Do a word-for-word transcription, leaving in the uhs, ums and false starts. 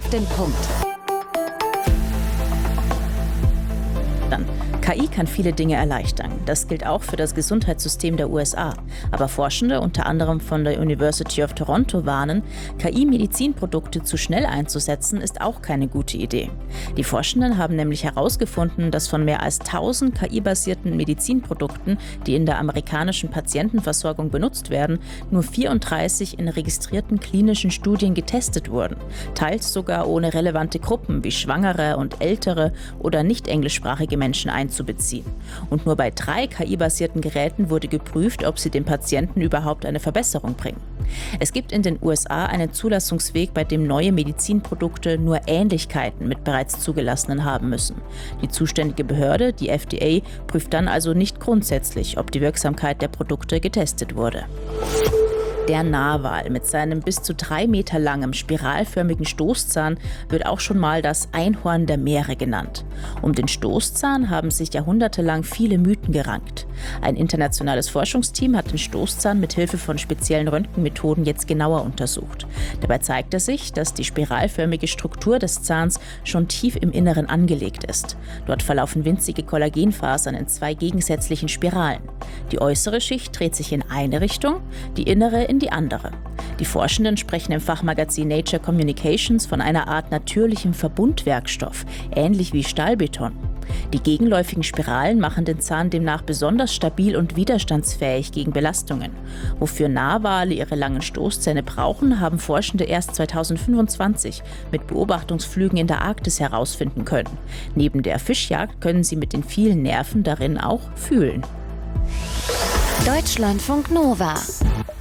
den Punkt. Dann. K I kann viele Dinge erleichtern. Das gilt auch für das Gesundheitssystem der U S A. Aber Forschende, unter anderem von der University of Toronto, warnen, K I-Medizinprodukte zu schnell einzusetzen, ist auch keine gute Idee. Die Forschenden haben nämlich herausgefunden, dass von mehr als tausend K I-basierten Medizinprodukten, die in der amerikanischen Patientenversorgung benutzt werden, nur vierunddreißig in registrierten klinischen Studien getestet wurden. Teils sogar ohne relevante Gruppen wie Schwangere und ältere oder nicht englischsprachige Menschen einzubeziehen. Und nur bei drei K I-basierten Geräten wurde geprüft, ob sie dem Patienten überhaupt eine Verbesserung bringen. Es gibt in den U S A einen Zulassungsweg, bei dem neue Medizinprodukte nur Ähnlichkeiten mit bereits zugelassenen haben müssen. Die zuständige Behörde, die F D A, prüft dann also nicht grundsätzlich, ob die Wirksamkeit der Produkte getestet wurde. Der Narwal mit seinem bis zu drei Meter langem spiralförmigen Stoßzahn wird auch schon mal das Einhorn der Meere genannt. Um den Stoßzahn haben sich jahrhundertelang viele Mythen gerankt. Ein internationales Forschungsteam hat den Stoßzahn mit Hilfe von speziellen Röntgenmethoden jetzt genauer untersucht. Dabei zeigte sich, dass die spiralförmige Struktur des Zahns schon tief im Inneren angelegt ist. Dort verlaufen winzige Kollagenfasern in zwei gegensätzlichen Spiralen. Die äußere Schicht dreht sich in eine Richtung, die innere in die andere. Die Forschenden sprechen im Fachmagazin Nature Communications von einer Art natürlichem Verbundwerkstoff, ähnlich wie Stahlbeton. Die gegenläufigen Spiralen machen den Zahn demnach besonders stabil und widerstandsfähig gegen Belastungen. Wofür Narwale ihre langen Stoßzähne brauchen, haben Forschende erst zweitausendfünfundzwanzig mit Beobachtungsflügen in der Arktis herausfinden können. Neben der Fischjagd können sie mit den vielen Nerven darin auch fühlen. Deutschlandfunk Nova